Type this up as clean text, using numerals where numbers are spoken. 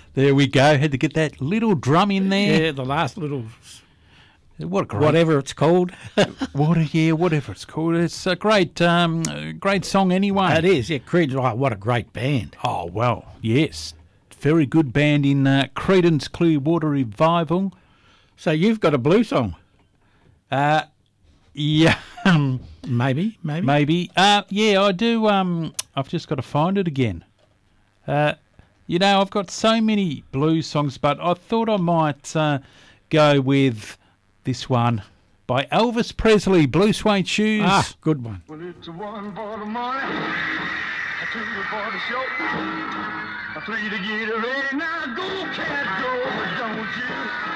There we go. Had to get that little drum in there. Yeah, the last little... What a great... Whatever it's called. Whatever it's called. It's a great song anyway. It is, yeah. Creed's, what a great band. Oh, well, yes. Very good band in Creedence Clearwater Revival. So you've got a blue song? Yeah. Maybe. Yeah, I do. I've just got to find it again. I've got so many blues songs, but I thought I might go with this one by Elvis Presley, Blue Suede Shoes. Ah, good one. Well, it's a one for the money, a two for the show, a three to get ready. Now go, cat, go, but don't you